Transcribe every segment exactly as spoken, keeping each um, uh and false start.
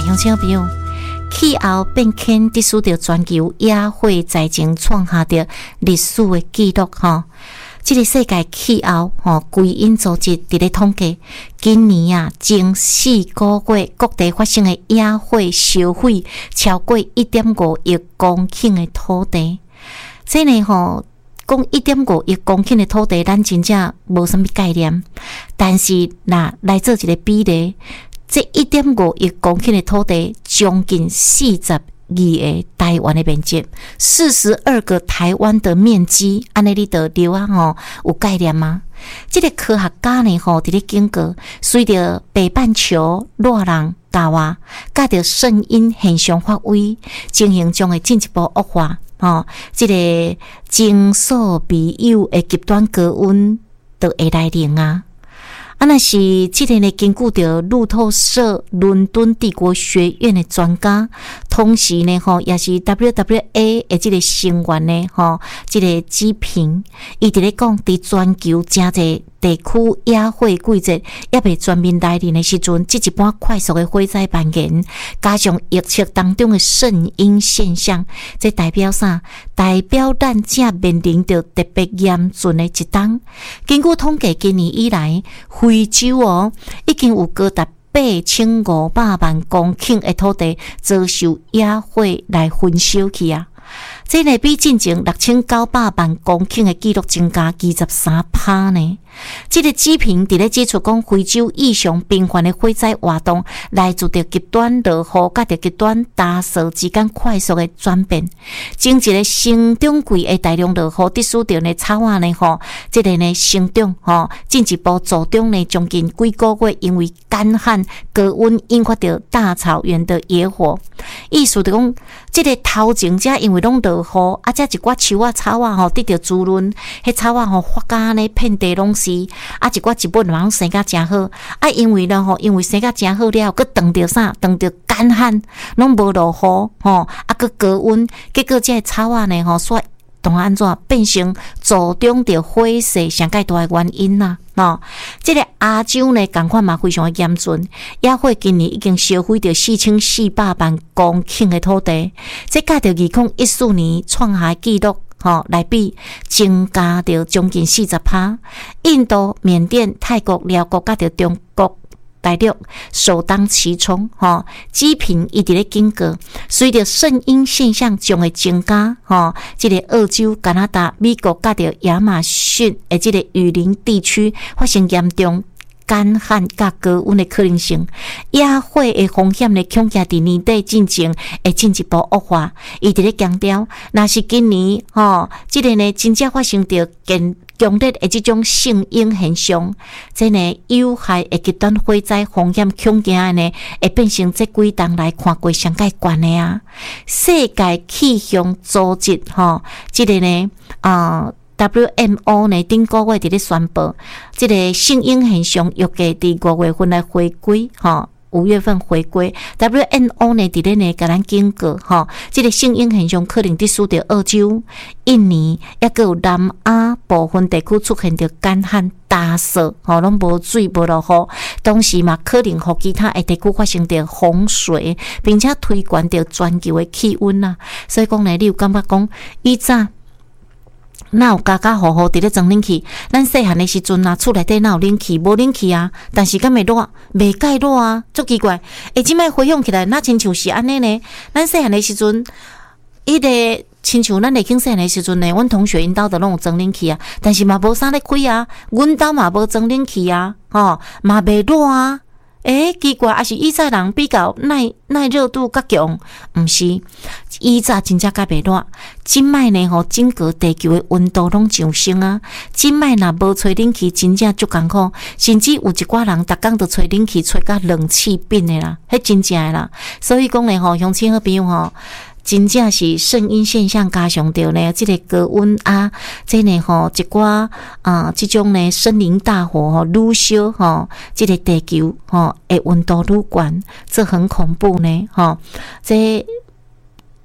乡亲朋友，气候变迁伫使着全球野火灾情创下着历史的纪录吼。这个世界气候吼归因组织伫咧统计，今年啊前四个月各地发生的野火烧毁超过 一点五亿公顷的土地。这呢吼讲 一点五亿公顷的土地，咱真正无什么概念。但是若来做一个比例，这 一点五亿公顷的土地，将近四十二个台湾的面积，四十二个台湾的面积，安尼你就了啊吼，有概念吗？这个科学家呢吼，伫咧警告，随着北半球热浪加热，甲着圣婴现象发威，情形将会进一步恶化。哦，这个前所未有的极端高温就会来临啊！啊，那是这个呢，根据着路透社伦敦帝国学院的专家，同时呢，吼也是 W W A 的这个成员呢，吼这个指评，伊伫咧讲，伫全球真侪地区野火季节也未全面来临的时阵，这一般快速的火灾蔓延，加上疫情当中的圣婴现象，这代表啥？代表咱正面临着特别严峻的一冬。根据统计，今年以来，非洲哦，已经有高达八千五百万公顷的土地遭受野火来焚烧去啊！这呢比进前六千九百万公顷的纪录增加二十三趴呢。这个指评伫咧指出讲，非洲异常频繁的火灾活动，来自着极端热雨甲着极端大潮之间快速的转变。前一个成长季的大量热雨，伫使着呢草啊呢吼，这个呢成长吼进一步助长呢将近几个月，因为干旱高温引发着大草原的野火。意思就讲，这个头前者因为拢热雨，啊，遮一寡树啊草啊吼得到滋润，迄草啊吼发甲呢遍地拢是。啊，一寡一本嘛拢生甲真好，啊，因为呢吼，因为生甲真好了，佮当着啥？当着干旱，拢无落雨吼，啊，佮高温，结果这草啊呢吼，煞当安怎变成助长着火势上介大的原因呐？喏，这个亚洲呢，共款嘛非常的严峻，野火今年已经烧毁着四千四百万公顷的土地，这甲着二零一四年创下纪录。吼、哦，来比增加着将近四十趴。印度、缅甸、泰国、辽国甲着中国大陆首当其冲。吼、哦，指评伊伫咧警告，随着圣婴现象将会增加，吼、哦，这个澳洲、加拿大、美国甲着亚马逊的这个雨林地区发生严重干旱甲高温的可能性，野火的风险呢，恐惊伫年底进前会进一步恶化。伊伫咧强调，若是今年吼、哦，这个呢真正发生着强强烈的这种圣婴现象，这呢有害的极端火灾风险恐惊呢，会变成这几冬来看过上界悬的啊！世界气象组织吼、哦，这个呢啊。呃 W M O 呢，顶个月伫咧宣布，这个圣婴现象预计伫五月份来回归，哈，五月份回归。W M O 呢，伫咧呢，甲咱警告，哈，这个圣婴现象可能伫使着澳洲、印尼，抑个有南亚部分地区出现着干旱、大潮，吼，拢无水、无落雨，同时嘛，可能互其他的地区发生着洪水，并且推悬着全球的气温啊。所以讲呢，你有感觉讲，以早。哪有家家户户伫咧装冷气？咱细汉的时阵啊，厝内底哪有冷气？无冷气啊，但是敢会热？袂介热啊，足奇怪！诶，即摆回想起来，那亲像是安尼呢？咱细汉的时阵，迄个亲像咱内经细汉的时阵呢，阮同学因兜都拢有装冷气啊，但是嘛无啥咧开啊，阮兜嘛无装冷气啊，吼嘛袂热啊。诶，奇怪，还是以前人比较耐耐热度较强，毋是？以前真正较袂热，即摆呢吼，整个地球的温度拢上升啊！即摆若无吹冷气，真正足艰苦，甚至有一寡人逐工都吹冷气，吹甲冷气病的啦，迄真正的啦。所以讲呢吼，乡亲好朋友吼。真正是圣婴现象加上着呢，这个高温啊，这呢吼一寡啊，这种呢森林大火吼愈烧吼，这个地球吼诶温度愈高，这很恐怖呢吼。这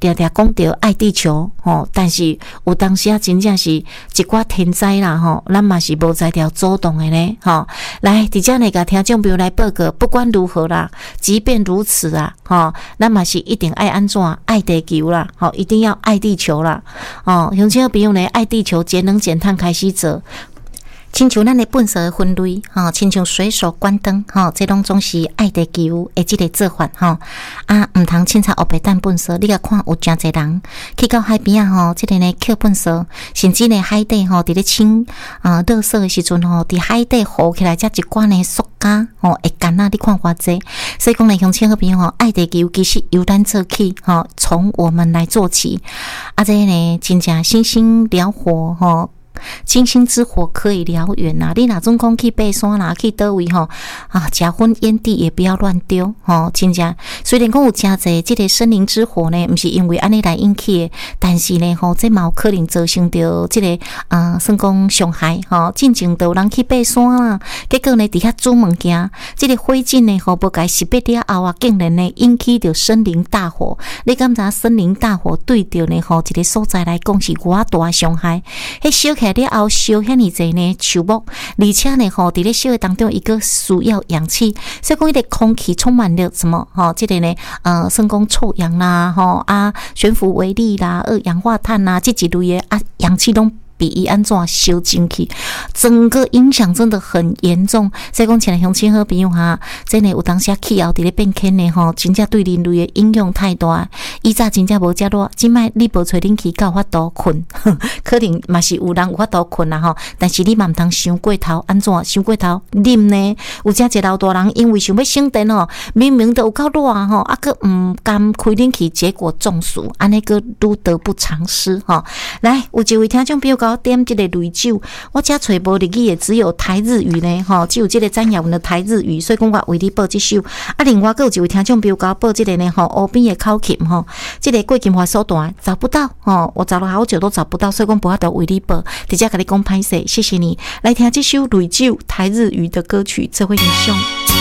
常常讲到爱地球吼，但是有当时啊真正是一寡天灾啦吼，咱嘛是无在条主动的呢吼。来，伫遮呢甲听众朋友来报告，不管如何啦，即便如此啊吼，咱嘛是一定爱安怎爱地球啦，吼，一定要爱地球啦哦。乡亲朋友呢，爱地球，节能减碳开始做。亲像咱的粪扫分类吼，亲像随手关灯吼，这拢总是爱地球的即个做法吼。啊，毋通凊彩黑白蛋粪扫，你甲看有诚侪人去到海边啊吼，即个呢捡粪扫，甚至呢海底吼伫咧清啊垃圾的时阵吼，伫海底浮起来才一罐呢塑胶吼会干啊，你看偌济。所以讲呢，乡亲好朋友吼，爱地球其实由咱做起吼，从我们来做起。啊，这呢真正星星燎火吼。星星之火可以燎原呐、啊！你哪种讲去爬山啦，去倒位吼啊？假婚烟蒂也不要乱丢吼，真正虽然讲有真侪这个森林之火呢，不是因为安尼来引起的，但是呢吼，这嘛有可能造成着这个啊，算讲伤害吼。进前都有人去爬山啦，结果呢，伫遐煮物件，这个火烬呢，吼，无该熄灭了后啊，竟然呢引起着森林大火。你敢知森林大火对着呢吼一个所在来讲是偌大伤害？迄烧起来了后烧遐尼济呢树木，而且呢吼，伫咧烧的当中，一个需要氧气，所以讲伊个空气充满了什么？吼，这个呢呃，算讲臭氧啦，吼啊，悬浮微粒啦，二氧化碳啦，这一类的啊，氧气拢。比伊安怎烧进去，整个影响真的很严重。所以讲，前来乡亲好朋友哈，真的有当时气候伫咧变迁呢吼，真正对人类的影响太大。以早真正无遮热，即摆你无吹冷气，有法度困，可能嘛是有人有法度困啦吼。但是你嘛毋通伤过头，安怎伤过头啉呢？有遮一老大人因为想要省电吼，明明都有够热吼，啊个毋甘开冷气，结果中暑，安尼个愈得不偿失吼。来，有一位听众朋友讲。点这个雷酒，我遮找无日语的，只有台日语呢，吼，只有这个詹雅文的台日语，所以讲我为你报这首。啊，另外还有一位听众朋友甲我报这个呢，吼，湖边的口琴，吼，这个过金华手段找不到，吼，我找了好久都找不到，所以讲不要得为你报，直接甲你讲歹势，谢谢你来听这首雷酒台日语的歌曲，这位英雄。